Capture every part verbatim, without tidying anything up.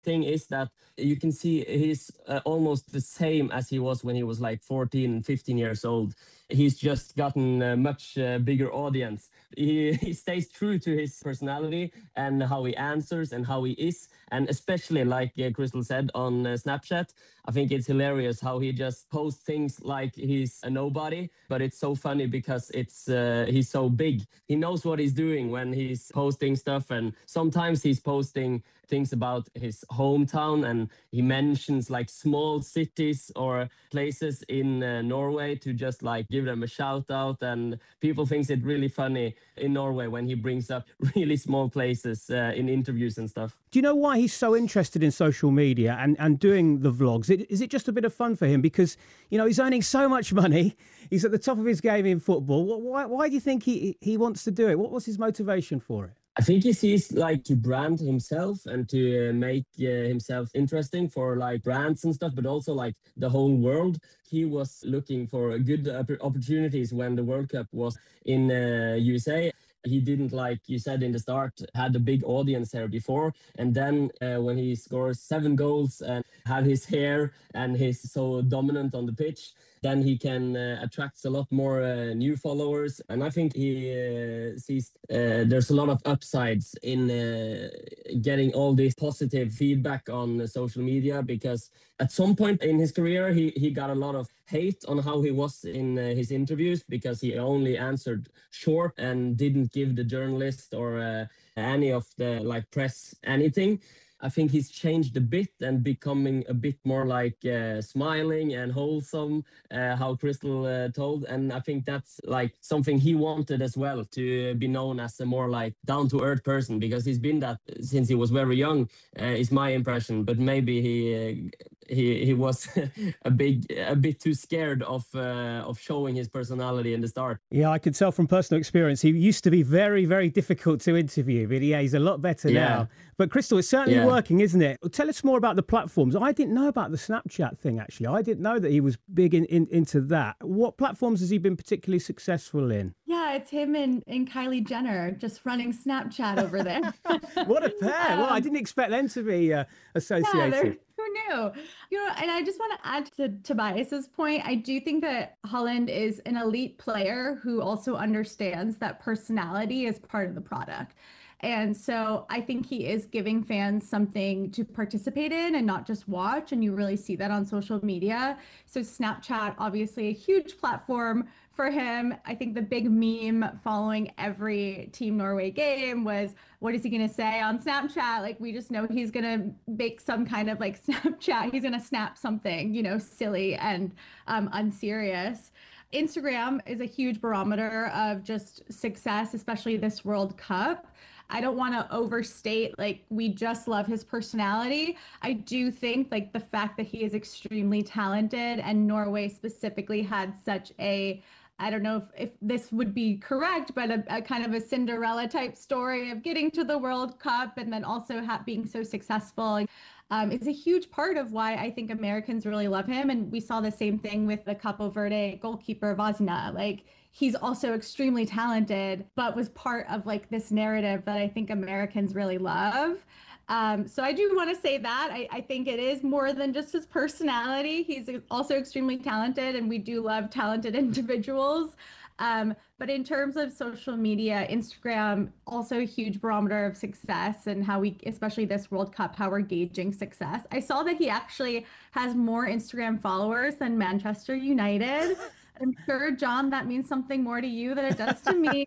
thing is that you can see he's uh, almost the same as he was when he was like fourteen, fifteen years old. He's just gotten a much uh, bigger audience. He, he stays true to his personality and how he answers and how he is. And especially, like uh, Crystal said, on uh, Snapchat, I think it's hilarious how he just posts things like he's a nobody. But it's so funny because it's uh, he's so big. He knows what he's doing when he's posting stuff. And sometimes he's posting things about his hometown, and he mentions like small cities or places in uh, Norway to just like give them a shout out. And people think it really funny in Norway when he brings up really small places uh, in interviews and stuff. Do you know why he's so interested in social media and, and doing the vlogs? Is it just a bit of fun for him? Because, you know, he's earning so much money. He's at the top of his game in football. Why, why do you think he, he wants to do it? What was his motivation for it? I think he sees like to brand himself and to uh, make uh, himself interesting for like brands and stuff, but also like the whole world. He was looking for good opportunities when the World Cup was in uh, U S A. He didn't, like you said in the start, had a big audience here before. And then uh, when he scores seven goals and have his hair and he's so dominant on the pitch, then he can uh, attract a lot more uh, new followers. And I think he uh, sees uh, there's a lot of upsides in uh, getting all this positive feedback on uh, social media, because at some point in his career, he, he got a lot of hate on how he was in uh, his interviews, because he only answered short and didn't give the journalist or uh, any of the like press anything. I think he's changed a bit and becoming a bit more like uh, smiling and wholesome, uh, how Crystal uh, told. And I think that's like something he wanted as well, to be known as a more like down-to-earth person, because he's been that since he was very young, uh, is my impression. But maybe he uh, he he was a big a bit too scared of uh, of showing his personality in the start. Yeah, I could tell from personal experience. He used to be very, very difficult to interview, but yeah, he's a lot better yeah. now. But Crystal, it's certainly yeah. working, isn't it? Tell us more about the platforms. I didn't know about the Snapchat thing, actually. I didn't know that he was big in, in, into that. What platforms has he been particularly successful in? Yeah, it's him and, and Kylie Jenner just running Snapchat over there. What a pair. Um, well, I didn't expect them to be uh, associated. Yeah, who knew? You know, and I just want to add to Tobias's point. I do think that Haaland is an elite player who also understands that personality is part of the product. And so I think he is giving fans something to participate in and not just watch. And you really see that on social media. So Snapchat, obviously a huge platform for him. I think the big meme following every Team Norway game was, what is he going to say on Snapchat? Like, we just know he's going to make some kind of like Snapchat. He's going to snap something, you know, silly and um, unserious. Instagram is a huge barometer of just success, especially this World Cup. I don't want to overstate, like, we just love his personality. I do think, like, the fact that he is extremely talented, and Norway specifically had such a, I don't know if, if this would be correct, but a, a kind of a Cinderella type story of getting to the World Cup and then also ha- being so successful. Um, it's a huge part of why I think Americans really love him. And we saw the same thing with the Capo Verde goalkeeper, Vazina. Like, he's also extremely talented, but was part of like this narrative that I think Americans really love. Um, so I do want to say that. I, I think it is more than just his personality. He's also extremely talented, and we do love talented individuals. Um, but in terms of social media, Instagram, also a huge barometer of success, and how we, especially this World Cup, how we're gauging success. I saw that he actually has more Instagram followers than Manchester United. I'm sure, John, that means something more to you than it does to me.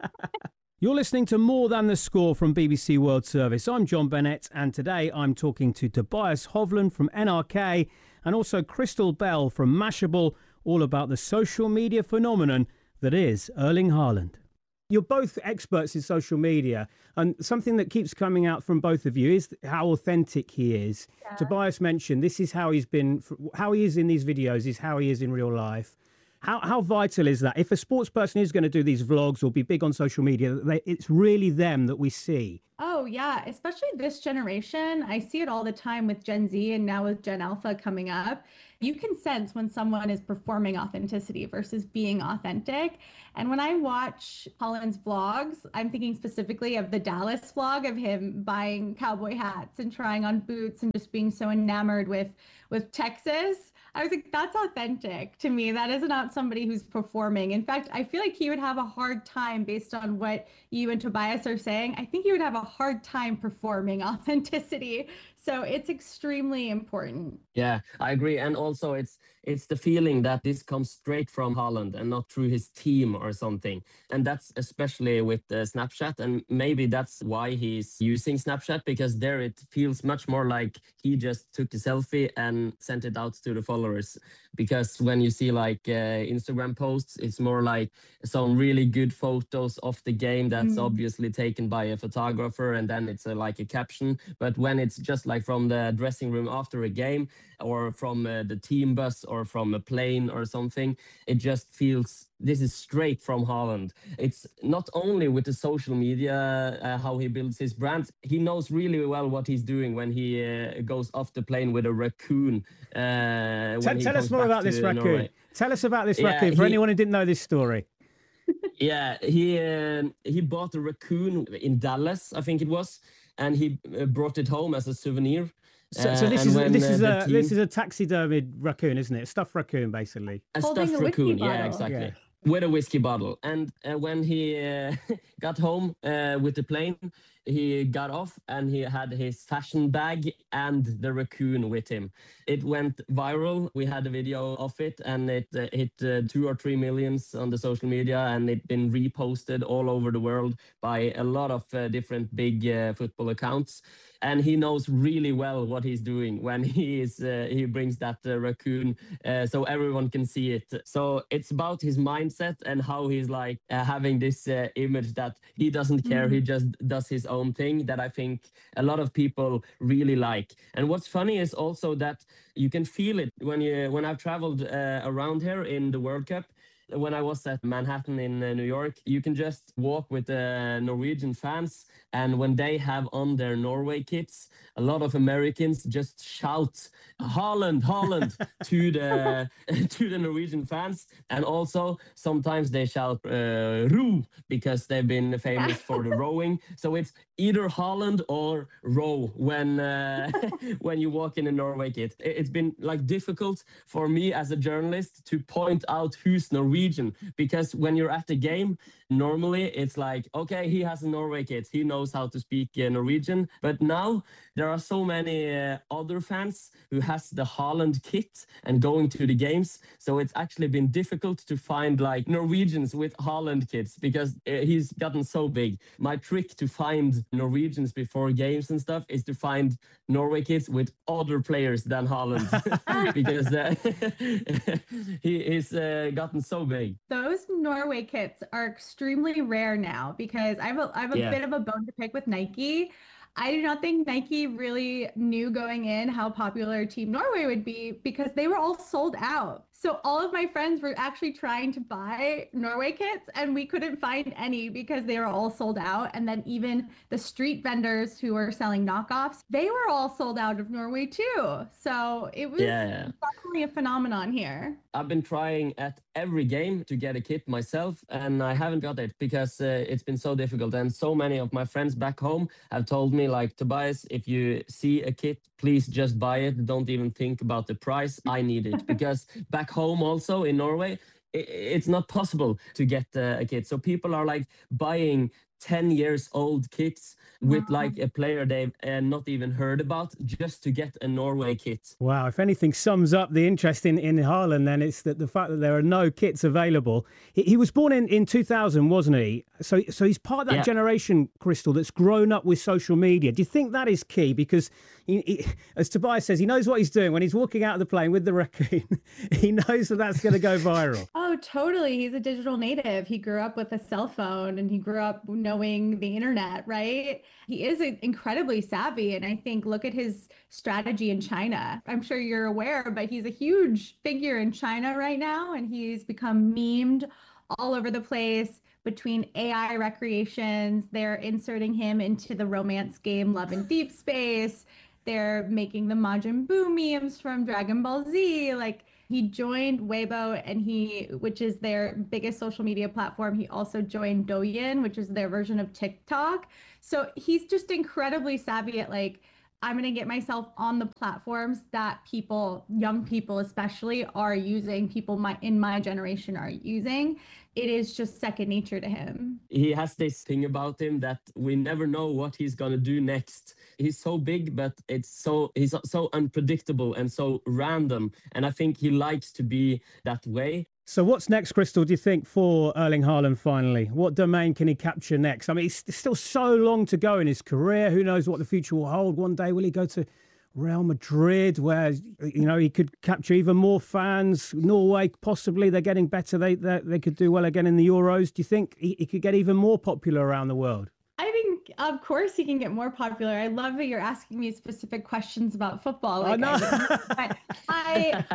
You're listening to More Than the Score from B B C World Service. I'm John Bennett, and today I'm talking to Tobias Hovland from N R K and also Crystal Bell from Mashable, all about the social media phenomenon that is Erling Haaland. You're both experts in social media, and something that keeps coming out from both of you is how authentic he is. Yeah. Tobias mentioned this is how he's been, how he is in these videos is how he is in real life. How how vital is that? If a sports person is going to do these vlogs or be big on social media, they, it's really them that we see. Oh, yeah, especially this generation. I see it all the time with Gen Z and now with Gen Alpha coming up. You can sense when someone is performing authenticity versus being authentic. And when I watch Holland's vlogs, I'm thinking specifically of the Dallas vlog of him buying cowboy hats and trying on boots and just being so enamored with with Texas. I was like, that's authentic to me. That is not somebody who's performing. In fact, I feel like he would have a hard time based on what you and Tobias are saying. I think he would have a hard time performing authenticity. So it's extremely important. Yeah, I agree. And also it's it's the feeling that this comes straight from Haaland and not through his team or something. And that's especially with uh, Snapchat. And maybe that's why he's using Snapchat, because there it feels much more like he just took a selfie and sent it out to the followers. Because when you see like uh, Instagram posts, it's more like some really good photos of the game that's mm. obviously taken by a photographer, and then it's a, like a caption. But when it's just like from the dressing room after a game, or from uh, the team bus, or from a plane or something, it just feels this is straight from Haaland. It's not only with the social media, uh, how he builds his brand. He knows really well what he's doing when he uh, goes off the plane with a raccoon. Uh, tell tell us more about this raccoon. Norway. Tell us about this yeah, raccoon for he, anyone who didn't know this story. Yeah, he uh, he bought a raccoon in Dallas, I think it was, and he uh, brought it home as a souvenir. So, so this is when, this is uh, a team... this is a taxidermied raccoon, isn't it? A stuffed raccoon, basically. A Holding stuffed a raccoon, bottle. yeah, exactly. Yeah. With a whiskey bottle. And uh, when he uh, got home uh, with the plane, he got off and he had his fashion bag and the raccoon with him. It went viral. We had a video of it, and it uh, hit uh, two or three millions on the social media, and it's been reposted all over the world by a lot of uh, different big uh, football accounts. And he knows really well what he's doing when he is uh, he brings that uh, raccoon, uh, so everyone can see it. So it's about his mindset and how he's like uh, having this uh, image that he doesn't care, mm-hmm. he just does his own thing, that I think a lot of people really like. And what's funny is also that you can feel it when you when I've traveled uh, around here in the World Cup. When I was at Manhattan in uh, New York, you can just walk with the uh, Norwegian fans, and when they have on their Norway kits, a lot of Americans just shout "Haaland, Haaland" to the to the Norwegian fans, and also sometimes they shout uh, "Ro" because they've been famous for the rowing. So it's either Haaland or row when uh, when you walk in a Norway kit. It's been like difficult for me as a journalist to point out who's Norwegian, because when you're at the game, normally it's like, okay, he has a Norway kit, he knows how to speak uh, Norwegian. But now there are so many uh, other fans who has the Haaland kit and going to the games. So it's actually been difficult to find like Norwegians with Haaland kits, because uh, he's gotten so big. My trick to find Norwegians before games and stuff is to find Norway kits with other players than Haaland, because uh, he is uh, gotten so big. Those Norway kits are extremely rare now, because I have a, I have a yeah. bit of a bone to pick with Nike. I do not think Nike really knew going in how popular Team Norway would be, because they were all sold out. So all of my friends were actually trying to buy Norway kits, and we couldn't find any because they were all sold out. And then even the street vendors who were selling knockoffs, they were all sold out of Norway too. So it was yeah, yeah. definitely a phenomenon here. I've been trying at every game to get a kit myself, and I haven't got it because uh, it's been so difficult. And so many of my friends back home have told me, like, Tobias, if you see a kit, please just buy it. Don't even think about the price. I need it. Because back home also in Norway, it's not possible to get uh, a kit. So people are like buying ten years old kits with like a player they've uh, not even heard about, just to get a Norway kit. Wow, if anything sums up the interest in, in Haaland, then it's that the fact that there are no kits available. He, he was born in, in two thousand, wasn't he? So so he's part of that yeah. generation, Crystal, that's grown up with social media. Do you think that is key? Because he, he, as Tobias says, he knows what he's doing. When he's walking out of the plane with the raccoon, he knows that that's going to go viral. Oh, totally. He's a digital native. He grew up with a cell phone, and he grew up knowing the internet, right? He is incredibly savvy. And I think, look at his strategy in China. I'm sure you're aware, but he's a huge figure in China right now, and he's become memed all over the place between A I recreations. They're inserting him into the romance game Love in Deep Space. They're making the Majin Buu memes from Dragon Ball Z. Like, he joined Weibo, and he, which is their biggest social media platform. He also joined Douyin, which is their version of TikTok. So he's just incredibly savvy at like, I'm going to get myself on the platforms that people, young people especially, are using, people my in my generation are using. It is just second nature to him. He has this thing about him that we never know what he's going to do next. He's so big, but it's so he's so unpredictable and so random. And I think he likes to be that way. So what's next, Crystal, do you think, for Erling Haaland finally? What domain can he capture next? I mean, it's still so long to go in his career. Who knows what the future will hold? One day, will he go to Real Madrid, where, you know, he could capture even more fans? Norway, possibly, they're getting better. They they, they could do well again in the Euros. Do you think he, he could get even more popular around the world? I think, of course, he can get more popular. I love that you're asking me specific questions about football. Like, oh, no. I, I,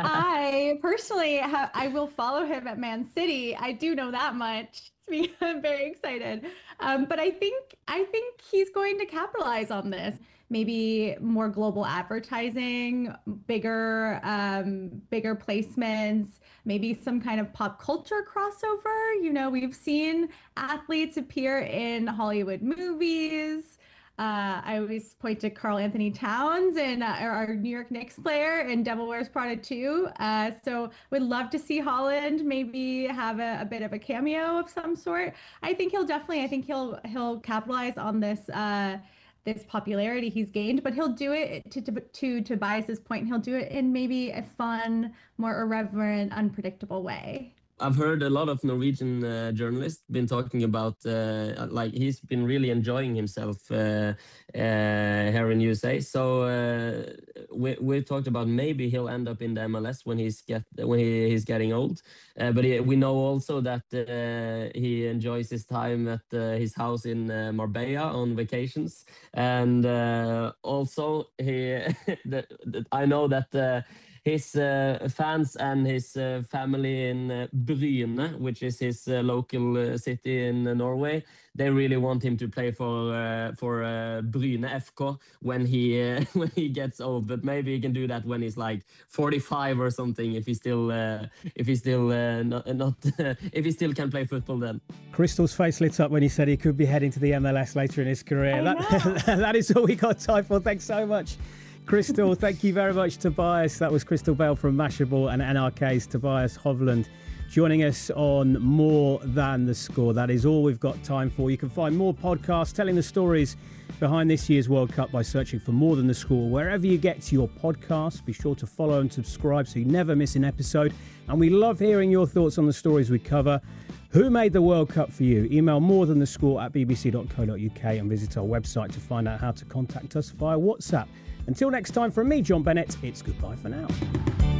I personally, have, I will follow him at Man City. I do know that much. I'm very excited. Um, but I think, I think he's going to capitalize on this. Maybe more global advertising, bigger, um, bigger placements, maybe some kind of pop culture crossover. You know, we've seen athletes appear in Hollywood movies. Uh, I always point to Karl Anthony Towns and uh, our New York Knicks player in Devil Wears Prada two. Uh, so would love to see Haaland maybe have a, a bit of a cameo of some sort. I think he'll definitely, I think he'll he'll capitalize on this uh, this popularity he's gained, but he'll do it to, to, to Tobias's point. He'll do it in maybe a fun, more irreverent, unpredictable way. I've heard a lot of Norwegian uh, journalists been talking about uh, like he's been really enjoying himself uh, uh, here in U S A. So uh, we we talked about maybe he'll end up in the M L S when he's get when he, he's getting old. Uh, but he, we know also that uh, he enjoys his time at uh, his house in uh, Marbella on vacations, and uh, also he the, the, I know that. Uh, His uh, fans and his uh, family in uh, Bryne, which is his uh, local uh, city in uh, Norway, they really want him to play for uh, for uh, Bryne F K when he uh, when he gets old. But maybe he can do that when he's like forty-five or something. If he still uh, if he still uh, not, not if he still can play football then. Crystal's face lit up when he said he could be heading to the M L S later in his career. That, that is all we got time for. Thanks so much, Crystal. Thank you very much, Tobias. That was Crystal Bell from Mashable, and N R K's Tobias Hovland joining us on More Than the Score. That is all we've got time for. You can find more podcasts telling the stories behind this year's World Cup by searching for More Than the Score wherever you get your podcasts. Be sure to follow and subscribe so you never miss an episode. And we love hearing your thoughts on the stories we cover. Who made the World Cup for you? Email more than the score at b b c dot co dot u k and visit our website to find out how to contact us via WhatsApp. Until next time, from me, John Bennett, it's goodbye for now.